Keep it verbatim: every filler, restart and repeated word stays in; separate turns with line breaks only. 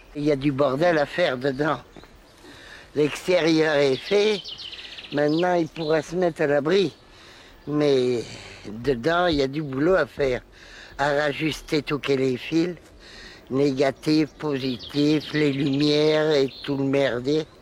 Il y a du bordel à faire dedans. L'extérieur est fait, maintenant il pourra se mettre à l'abri. Mais dedans, il y a du boulot à faire. À rajuster tous les fils, négatifs, positifs, les lumières et tout le merdier.